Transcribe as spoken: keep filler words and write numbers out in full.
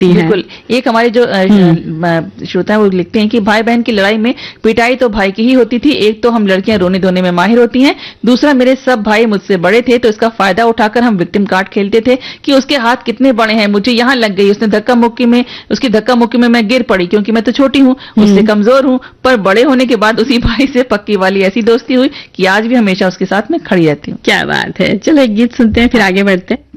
बिल्कुल। एक हमारे जो श्रोता है वो लिखते हैं कि भाई बहन की लड़ाई में पिटाई तो भाई की ही होती थी। एक तो हम लड़कियां रोने धोने में माहिर होती हैं, दूसरा मेरे सब भाई मुझसे बड़े थे तो इसका फायदा उठाकर हम विक्टिम कार्ड खेलते थे कि उसके हाथ कितने बड़े हैं, मुझे यहाँ लग गई, उसने धक्का मुक्की में उसकी धक्का मुक्की में मैं गिर पड़ी क्योंकि मैं तो छोटी हूँ, उससे कमजोर हूँ। पर बड़े होने के बाद उसी भाई से पक्की वाली ऐसी दोस्ती हुई कि आज भी हमेशा उसके साथ में खड़ी रहती हूँ। क्या बात है। चलो एक गीत सुनते हैं फिर आगे बढ़ते हैं।